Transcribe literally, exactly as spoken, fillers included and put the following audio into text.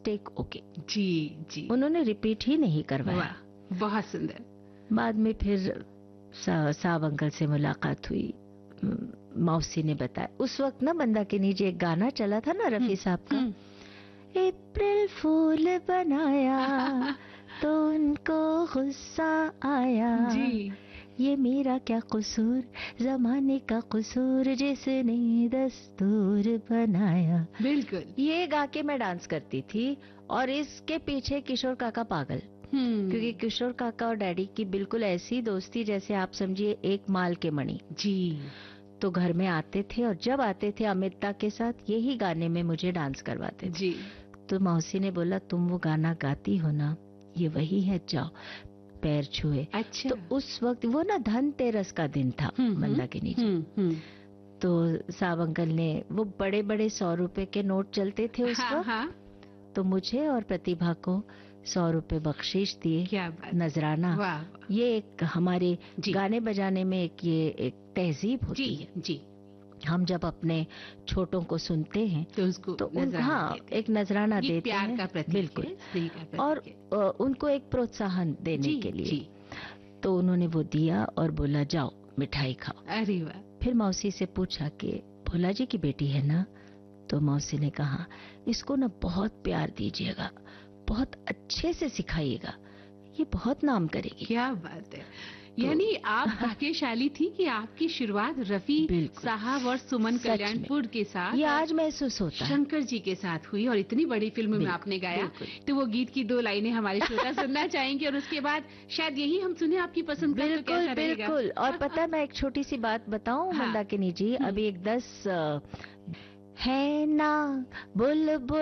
Take okay. जी जी, उन्होंने repeat ही नहीं करवाया। वाह, बहुत सुंदर। बाद में फिर सा, साहब अंकल से मुलाकात हुई, मौसी ने बताया। उस वक्त ना बंदा के नीचे एक गाना चला था ना रफी साहब का, अप्रैल फूल बनाया तो उनको गुस्सा आया, जी, ये मेरा क्या कसूर, जमाने का कसूर जिसने दस्तूर बनाया। बिल्कुल। ये गा के मैं डांस करती थी और इसके पीछे किशोर काका पागल, क्योंकि किशोर काका और डैडी की बिल्कुल ऐसी दोस्ती जैसे आप समझिए एक माल के मणि। जी, तो घर में आते थे और जब आते थे अमिता के साथ यही गाने में मुझे डांस करवाते थे। जी। तो मौसी ने बोला तुम वो गाना गाती हो ना, ये वही है, जाओ पैर छुए। अच्छा। तो उस वक्त वो ना धनतेरस का दिन था बंदा के नीचे। तो साहब अंकल ने वो बड़े बड़े सौ रुपए के नोट चलते थे उस वक्त, हाँ, हाँ। तो मुझे और प्रतिभा को सौ रुपए बख्शीश दिए। क्या बात, नजराना। वाह, वाह। ये एक हमारे गाने बजाने में एक ये एक तहजीब होती जी, है जी। हम जब अपने छोटों को सुनते हैं तो उसको तो उन, हाँ एक नजराना देते प्यार हैं, का प्रतीक, बिल्कुल है, का प्रतीक और आ, उनको एक प्रोत्साहन देने जी, के लिए जी। तो उन्होंने वो दिया और बोला जाओ मिठाई खाओ। अरे वाह। फिर मौसी से पूछा कि भोला जी की बेटी है ना, तो मौसी ने कहा इसको ना बहुत प्यार दीजिएगा, बहुत अच्छे से सिखाइएगा, ये बहुत नाम करेगी। क्या बात है। तो, यानी आप भाग्यशाली थी कि आपकी शुरुआत रफी साहब और सुमन कल्याणपुर के साथ, ये आज महसूस होता है, शंकर जी के साथ हुई और इतनी बड़ी फिल्म में आपने गाया। तो वो गीत की दो लाइनें हमारे श्रोता सुनना चाहेंगे और उसके बाद शायद यही हम सुने आपकी पसंद का। बिल्कुल, तो कैसा रहेगा? बिल्कुल। और पता है मैं एक छोटी सी बात बताऊं मंदाकिनी जी, अभी एक दस है ना बुलबुल